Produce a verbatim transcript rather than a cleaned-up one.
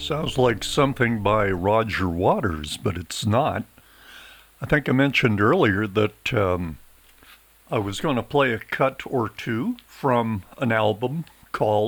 Sounds like something by Roger Waters, but it's not. I think I mentioned earlier that um, I was going to play a cut or two from an album called